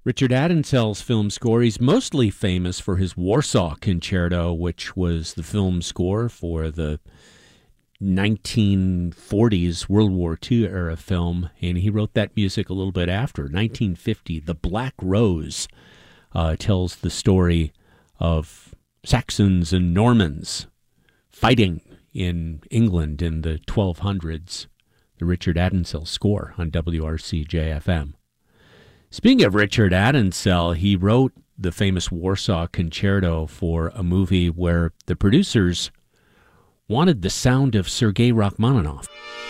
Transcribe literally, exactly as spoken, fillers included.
Richard Addinsell's film score, he's mostly famous for his Warsaw Concerto, which was the film score for the nineteen forties World War Two era film, and he wrote that music a little bit after. nineteen fifty, The Black Rose uh, tells the story of Saxons and Normans fighting in England in the twelve hundreds. The Richard Addinsell score on W R C J F M. Speaking of Richard Addinsell, he wrote the famous Warsaw Concerto for a movie where the producers wanted the sound of Sergei Rachmaninoff.